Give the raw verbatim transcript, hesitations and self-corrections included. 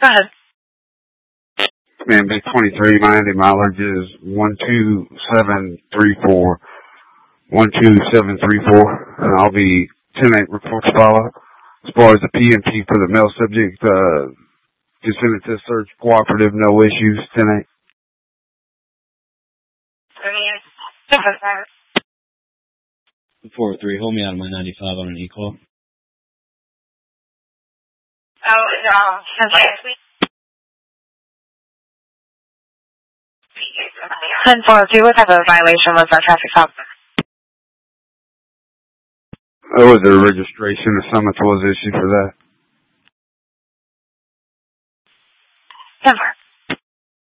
Go ahead. Man, B twenty-three, my Andy mileage is one two seven three four. one two seven three four. And I'll be ten eight reports follow. As far as the P M T for the male subject, uh, just send it to search cooperative, no issues, ten eight. four oh three, hold me out of my ninety-five on an equal. Oh, no. ten four oh two, what type of violation was that traffic stop? That was a registration. The summons was issued for that. ten four.